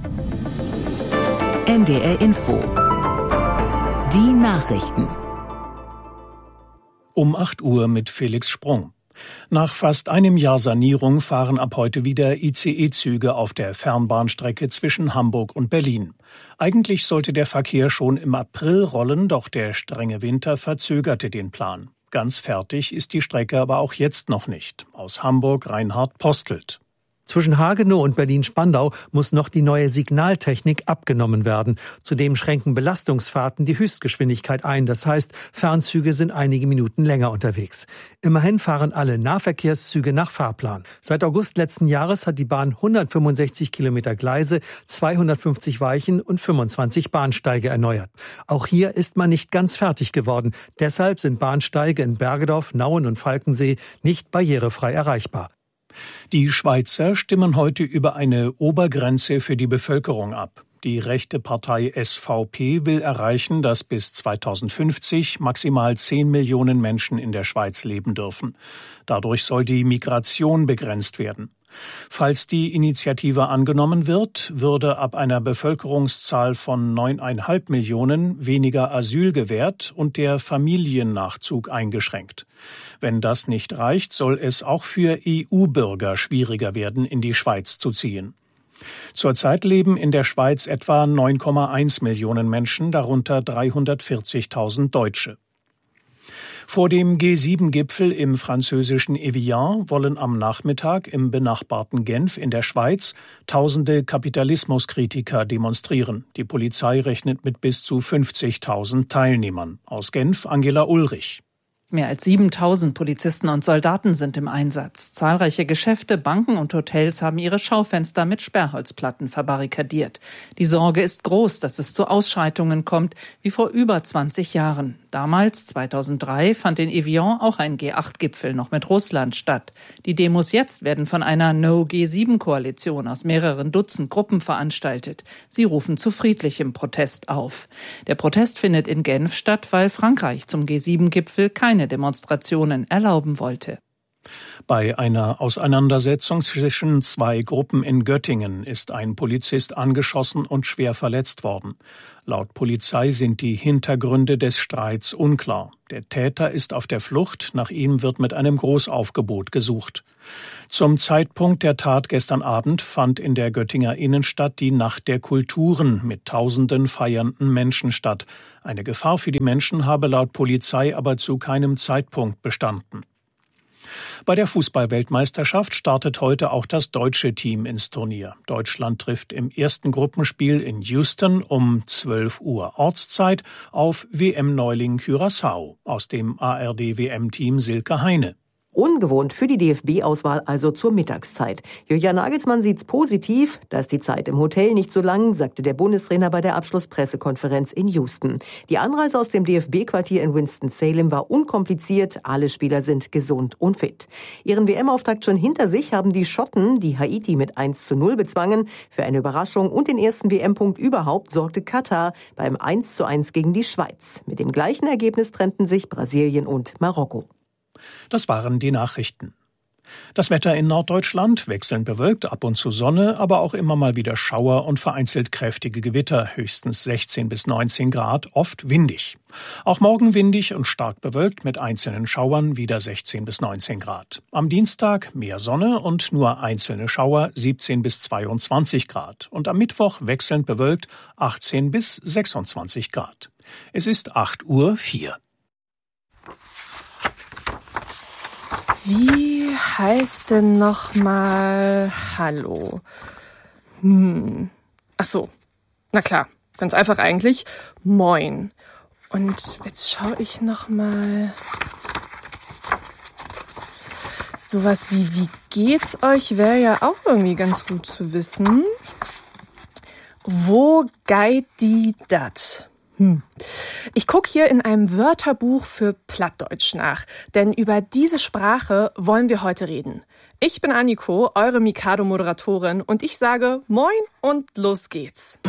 NDR Info. Die Nachrichten. Um 8 Uhr mit Felix Sprung. Nach fast einem Jahr Sanierung fahren ab heute wieder ICE-Züge auf der Fernbahnstrecke zwischen Hamburg und Berlin. Eigentlich sollte der Verkehr schon im April rollen, doch der strenge Winter verzögerte den Plan. Ganz fertig ist die Strecke aber auch jetzt noch nicht. Aus Hamburg Reinhard Postelt. Zwischen Hagenow und Berlin-Spandau muss noch die neue Signaltechnik abgenommen werden. Zudem schränken Belastungsfahrten die Höchstgeschwindigkeit ein. Das heißt, Fernzüge sind einige Minuten länger unterwegs. Immerhin fahren alle Nahverkehrszüge nach Fahrplan. Seit August letzten Jahres hat die Bahn 165 Kilometer Gleise, 250 Weichen und 25 Bahnsteige erneuert. Auch hier ist man nicht ganz fertig geworden. Deshalb sind Bahnsteige in Bergedorf, Nauen und Falkensee nicht barrierefrei erreichbar. Die Schweizer stimmen heute über eine Obergrenze für die Bevölkerung ab. Die rechte Partei SVP will erreichen, dass bis 2050 maximal 10 Millionen Menschen in der Schweiz leben dürfen. Dadurch soll die Migration begrenzt werden. Falls die Initiative angenommen wird, würde ab einer Bevölkerungszahl von 9,5 Millionen weniger Asyl gewährt und der Familiennachzug eingeschränkt. Wenn das nicht reicht, soll es auch für EU-Bürger schwieriger werden, in die Schweiz zu ziehen. Zurzeit leben in der Schweiz etwa 9,1 Millionen Menschen, darunter 340.000 Deutsche. Vor dem G7-Gipfel im französischen Evian wollen am Nachmittag im benachbarten Genf in der Schweiz tausende Kapitalismuskritiker demonstrieren. Die Polizei rechnet mit bis zu 50.000 Teilnehmern. Aus Genf Angela Ulrich. Mehr als 7.000 Polizisten und Soldaten sind im Einsatz. Zahlreiche Geschäfte, Banken und Hotels haben ihre Schaufenster mit Sperrholzplatten verbarrikadiert. Die Sorge ist groß, dass es zu Ausschreitungen kommt, wie vor über 20 Jahren. Damals, 2003, fand in Evian auch ein G8-Gipfel noch mit Russland statt. Die Demos jetzt werden von einer No-G7-Koalition aus mehreren Dutzend Gruppen veranstaltet. Sie rufen zu friedlichem Protest auf. Der Protest findet in Genf statt, weil Frankreich zum G7-Gipfel keine Demonstrationen erlauben wollte. Bei einer Auseinandersetzung zwischen 2 Gruppen in Göttingen ist ein Polizist angeschossen und schwer verletzt worden. Laut Polizei sind die Hintergründe des Streits unklar. Der Täter ist auf der Flucht, nach ihm wird mit einem Großaufgebot gesucht. Zum Zeitpunkt der Tat gestern Abend fand in der Göttinger Innenstadt die Nacht der Kulturen mit tausenden feiernden Menschen statt. Eine Gefahr für die Menschen habe laut Polizei aber zu keinem Zeitpunkt bestanden. Bei der Fußball-Weltmeisterschaft startet heute auch das deutsche Team ins Turnier. Deutschland trifft im ersten Gruppenspiel in Houston um 12 Uhr Ortszeit auf WM-Neuling Curaçao. Aus dem ARD-WM-Team Silke Heine. Ungewohnt für die DFB-Auswahl also zur Mittagszeit. Julian Nagelsmann sieht's positiv. Da ist die Zeit im Hotel nicht so lang, sagte der Bundestrainer bei der Abschlusspressekonferenz in Houston. Die Anreise aus dem DFB-Quartier in Winston-Salem war unkompliziert. Alle Spieler sind gesund und fit. Ihren WM-Auftakt schon hinter sich haben die Schotten, die Haiti mit 1:0 bezwangen. Für eine Überraschung und den ersten WM-Punkt überhaupt sorgte Katar beim 1:1 gegen die Schweiz. Mit dem gleichen Ergebnis trennten sich Brasilien und Marokko. Das waren die Nachrichten. Das Wetter in Norddeutschland wechselnd bewölkt, ab und zu Sonne, aber auch immer mal wieder Schauer und vereinzelt kräftige Gewitter, höchstens 16 bis 19 Grad, oft windig. Auch morgen windig und stark bewölkt mit einzelnen Schauern, wieder 16 bis 19 Grad. Am Dienstag mehr Sonne und nur einzelne Schauer, 17 bis 22 Grad. Und am Mittwoch wechselnd bewölkt, 18 bis 26 Grad. Es ist 8:04 Uhr. Wie heißt denn nochmal Hallo? Ach so, na klar, ganz einfach eigentlich. Moin. Und jetzt schaue ich nochmal. Sowas wie geht's euch wäre ja auch irgendwie ganz gut zu wissen. Wo geit die dat? Ich gucke hier in einem Wörterbuch für Plattdeutsch nach, denn über diese Sprache wollen wir heute reden. Ich bin Anniko, eure Mikado-Moderatorin, und ich sage Moin und los geht's.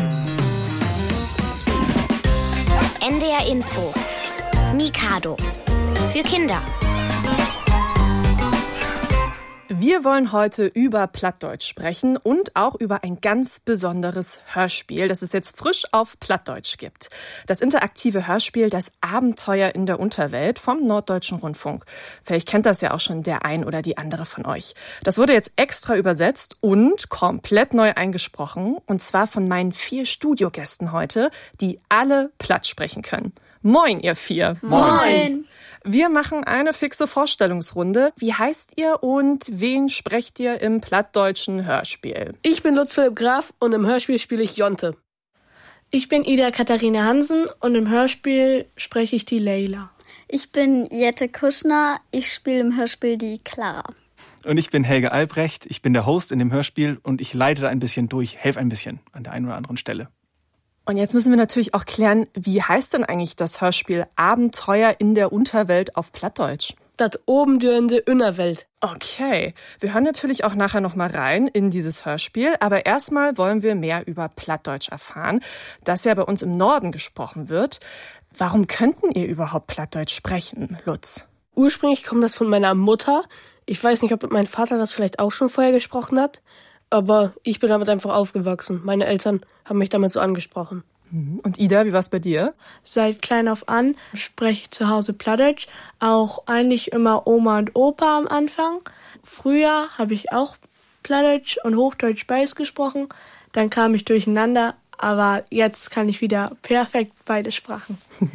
NDR Info. Mikado. Für Kinder. Wir wollen heute über Plattdeutsch sprechen und auch über ein ganz besonderes Hörspiel, das es jetzt frisch auf Plattdeutsch gibt. Das interaktive Hörspiel Das Abenteuer in der Unterwelt vom Norddeutschen Rundfunk. Vielleicht kennt das ja auch schon der ein oder die andere von euch. Das wurde jetzt extra übersetzt und komplett neu eingesprochen. Und zwar von meinen 4 Studiogästen heute, die alle Platt sprechen können. Moin, ihr 4. Moin. Wir machen eine fixe Vorstellungsrunde. Wie heißt ihr und wen sprecht ihr im plattdeutschen Hörspiel? Ich bin Lutz Philipp Graf und im Hörspiel spiele ich Jonte. Ich bin Ida Katharina Hansen und im Hörspiel spreche ich die Leila. Ich bin Jette Kuschner, ich spiele im Hörspiel die Clara. Und ich bin Helge Albrecht, ich bin der Host in dem Hörspiel und ich leite da ein bisschen durch, helfe ein bisschen an der einen oder anderen Stelle. Und jetzt müssen wir natürlich auch klären, wie heißt denn eigentlich das Hörspiel Abenteuer in der Unterwelt auf Plattdeutsch? Das obendürende Innerwelt. Okay, wir hören natürlich auch nachher noch mal rein in dieses Hörspiel, aber erstmal wollen wir mehr über Plattdeutsch erfahren, das ja bei uns im Norden gesprochen wird. Warum könnten ihr überhaupt Plattdeutsch sprechen, Lutz? Ursprünglich kommt das von meiner Mutter. Ich weiß nicht, ob mein Vater das vielleicht auch schon vorher gesprochen hat. Aber ich bin damit einfach aufgewachsen. Meine Eltern haben mich damit so angesprochen. Und Ida, wie war's bei dir? Seit klein auf an spreche ich zu Hause Plattdeutsch. Auch eigentlich immer Oma und Opa am Anfang. Früher habe ich auch Plattdeutsch und Hochdeutsch beides gesprochen. Dann kam ich durcheinander. Aber jetzt kann ich wieder perfekt beide Sprachen.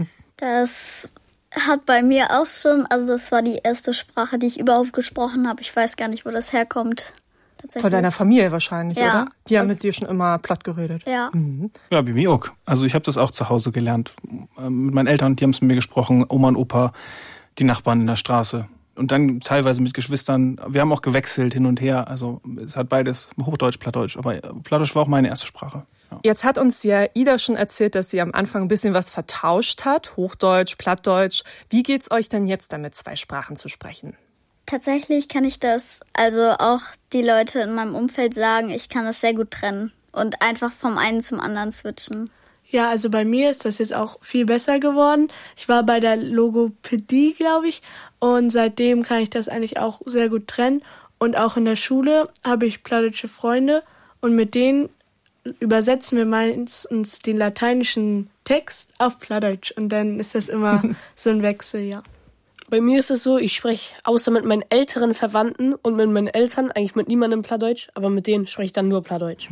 Das hat bei mir auch schon, also das war die erste Sprache, die ich überhaupt gesprochen habe. Ich weiß gar nicht, wo das herkommt. Von deiner Familie wahrscheinlich, ja, oder? Die haben mit dir schon immer platt geredet. Ja. Ja, bei mir auch. Also ich habe das auch zu Hause gelernt. Mit meinen Eltern, die haben es mit mir gesprochen, Oma und Opa, die Nachbarn in der Straße. Und dann teilweise mit Geschwistern. Wir haben auch gewechselt hin und her. Also es hat beides, Hochdeutsch, Plattdeutsch. Aber Plattdeutsch war auch meine erste Sprache. Ja. Jetzt hat uns ja Ida schon erzählt, dass sie am Anfang ein bisschen was vertauscht hat. Hochdeutsch, Plattdeutsch. Wie geht's euch denn jetzt damit, 2 Sprachen zu sprechen? Tatsächlich kann ich das, also auch die Leute in meinem Umfeld sagen, ich kann das sehr gut trennen und einfach vom einen zum anderen switchen. Ja, also bei mir ist das jetzt auch viel besser geworden. Ich war bei der Logopädie, glaube ich, und seitdem kann ich das eigentlich auch sehr gut trennen. Und auch in der Schule habe ich plattdeutsche Freunde und mit denen übersetzen wir meistens den lateinischen Text auf Plattdeutsch und dann ist das immer so ein Wechsel, ja. Bei mir ist es so, ich spreche außer mit meinen älteren Verwandten und mit meinen Eltern eigentlich mit niemandem Plattdeutsch, aber mit denen spreche ich dann nur Plattdeutsch.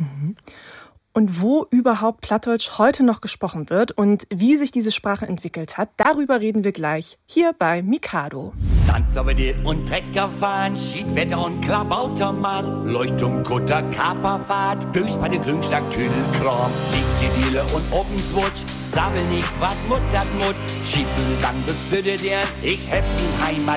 Und wo überhaupt Plattdeutsch heute noch gesprochen wird und wie sich diese Sprache entwickelt hat, darüber reden wir gleich hier bei Mikado. Tanzabede und Trecker fahren, Schiedwetter und Klabautermann, Leuchtturm, Kutter, Kaperfahrt, Döspatte, Grünschlag, Tüdelkram, Lichtgediele und Obenswutsch, Sabbel nicht, wat Mut, Schiebel, dann befürdet er, ich hef die Heimat.